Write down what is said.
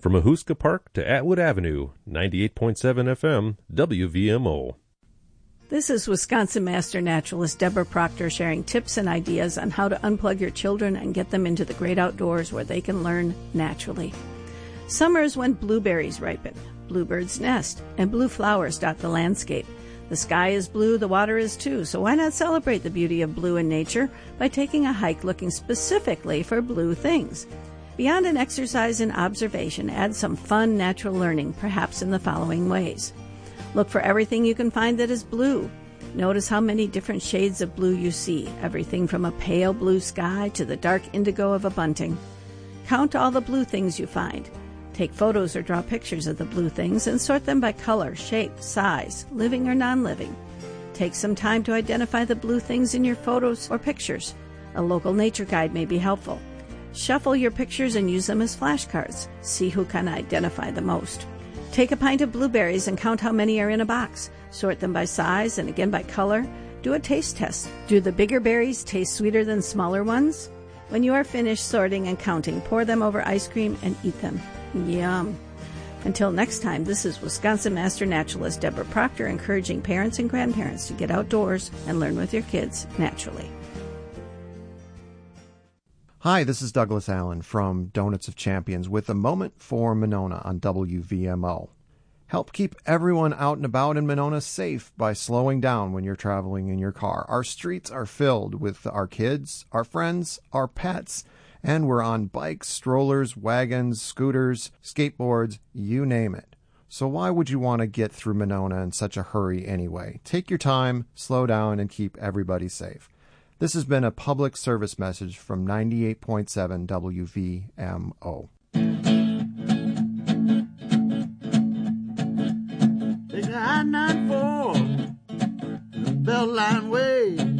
From Ahuska Park to Atwood Avenue, 98.7 FM, WVMO. This is Wisconsin Master Naturalist Deborah Proctor sharing tips and ideas on how to unplug your children and get them into the great outdoors where they can learn naturally. Summer is when blueberries ripen, bluebirds nest, and blue flowers dot the landscape. The sky is blue, the water is too, so why not celebrate the beauty of blue in nature by taking a hike looking specifically for blue things? Beyond an exercise in observation, add some fun natural learning, perhaps in the following ways. Look for everything you can find that is blue. Notice how many different shades of blue you see, everything from a pale blue sky to the dark indigo of a bunting. Count all the blue things you find. Take photos or draw pictures of the blue things and sort them by color, shape, size, living or non-living. Take some time to identify the blue things in your photos or pictures. A local nature guide may be helpful. Shuffle your pictures and use them as flashcards. See who can identify the most. Take a pint of blueberries and count how many are in a box. Sort them by size and again by color. Do a taste test. Do the bigger berries taste sweeter than smaller ones? When you are finished sorting and counting, pour them over ice cream and eat them. Yum. Until next time, this is Wisconsin Master Naturalist Deborah Proctor encouraging parents and grandparents to get outdoors and learn with your kids naturally. Hi, this is Douglas Allen from Donuts of Champions with a moment for Monona on WVMO. Help keep everyone out and about in Monona safe by slowing down when you're traveling in your car. Our streets are filled with our kids, our friends, our pets, and we're on bikes, strollers, wagons, scooters, skateboards, you name it. So why would you want to get through Monona in such a hurry anyway? Take your time, slow down, and keep everybody safe. This has been a public service message from 98.7 WVMO. Take the I-94, the Beltline Way.